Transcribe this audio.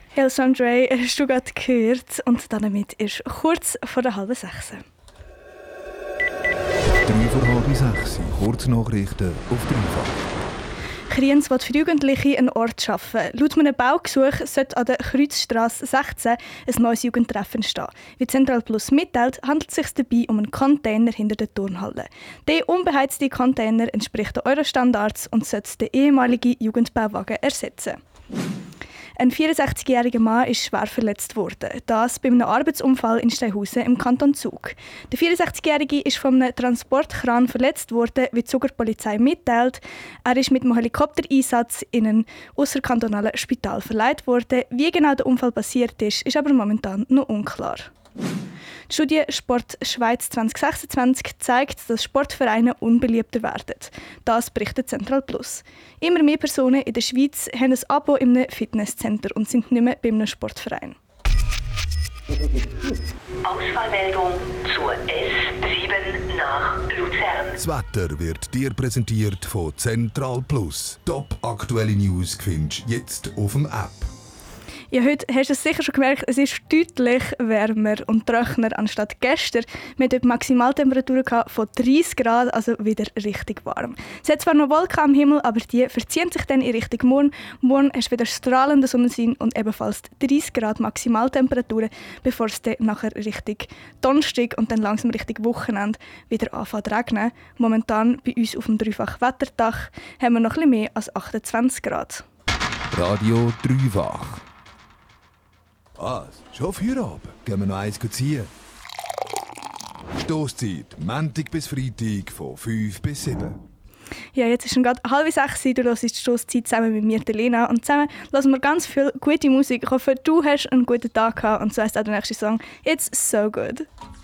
Elsandre, hast du gerade gehört und damit ist kurz vor der 5:30. 5:55, Kurznachrichten auf Dreifach. Kriens will für Jugendliche einen Ort schaffen. Laut einem Baugesuch sollte an der Kreuzstrasse 16 ein neues Jugendtreffen entstehen. Wie Central Plus mitteilt, handelt es sich dabei um einen Container hinter der Turnhalle. Der unbeheizte Container entspricht den Euro-Standards und sollte den ehemaligen Jugendbauwagen ersetzen. Ein 64-jähriger Mann ist schwer verletzt worden. Das bei einem Arbeitsunfall in Steinhausen im Kanton Zug. Der 64-jährige ist von einem Transportkran verletzt worden, wie die Zuger Polizei mitteilt. Er ist mit einem Helikoptereinsatz in ein ausserkantonales Spital verlegt worden. Wie genau der Unfall passiert ist aber momentan noch unklar. Die Studie Sport Schweiz 2026 zeigt, dass Sportvereine unbeliebter werden. Das berichtet Central Plus. Immer mehr Personen in der Schweiz haben ein Abo in einem Fitnesscenter und sind nicht mehr bei einem Sportverein. Ausfallmeldung zur S7 nach Luzern. Das Wetter wird dir präsentiert von Central Plus. Top aktuelle News findest du jetzt auf dem App. Ja, heute hast du es sicher schon gemerkt, es ist deutlich wärmer und trockener anstatt gestern. Wir hatten Maximaltemperaturen von 30 Grad, also wieder richtig warm. Es hat zwar noch Wolken am Himmel, aber die verziehen sich dann in Richtung Morgen. Morgen hast du wieder strahlende Sonnenschein und ebenfalls 30 Grad Maximaltemperaturen, bevor es dann nachher Richtung Donnerstag und dann langsam Richtung Wochenende wieder anfängt zu regnen. Momentan bei uns auf dem Dreifach-Wetterdach haben wir noch ein bisschen mehr als 28 Grad. Radio Dreifach. Was? Schon Feierabend? Gehen wir noch eins ziehen? Stosszeit, Montag bis Freitag von 5 bis 7. Ja, jetzt ist schon gerade 5:30. Du hörst die Stosszeit zusammen mit mir, der Lena. Und zusammen hören wir ganz viel gute Musik. Ich hoffe, du hast einen guten Tag gehabt. Und so heisst auch der nächste Song «It's so good».